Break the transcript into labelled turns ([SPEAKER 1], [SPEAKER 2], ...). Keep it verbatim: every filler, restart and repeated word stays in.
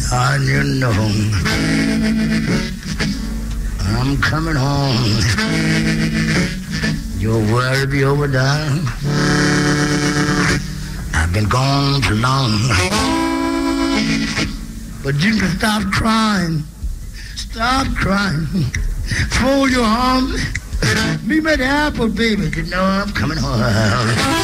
[SPEAKER 1] And you know I'm coming home. Your worry be over, darling. I've been gone too long. But you can stop crying. Stop crying. Fold your arms. Meet me at the airport, baby. You know I'm coming home.